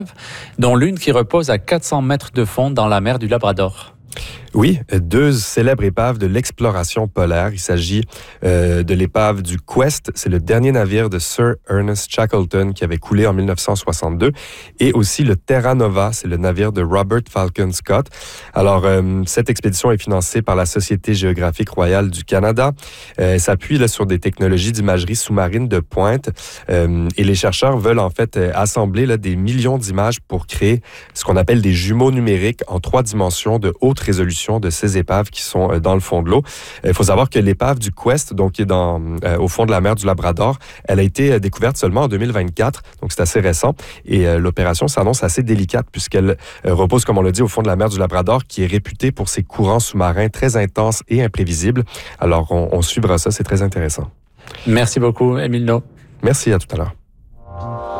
dont l'une qui repose à 400 mètres de fond dans la mer du Labrador. Oui, deux célèbres épaves de l'exploration polaire. Il s'agit de l'épave du Quest, c'est le dernier navire de Sir Ernest Shackleton qui avait coulé en 1962, et aussi le Terra Nova, c'est le navire de Robert Falcon Scott. Alors, cette expédition est financée par la Société géographique royale du Canada. Elle s'appuie là, sur des technologies d'imagerie sous-marine de pointe, et les chercheurs veulent en fait assembler là, des millions d'images pour créer ce qu'on appelle des jumeaux numériques en 3 dimensions de haute résolution de ces épaves qui sont dans le fond de l'eau. Il faut savoir que l'épave du Quest, donc qui est au fond de la mer du Labrador, elle a été découverte seulement en 2024, donc c'est assez récent. Et l'opération s'annonce assez délicate puisqu'elle repose, comme on l'a dit, au fond de la mer du Labrador, qui est réputée pour ses courants sous-marins très intenses et imprévisibles. Alors, on suivra ça, c'est très intéressant. Merci beaucoup, Émile No. Merci, à tout à l'heure.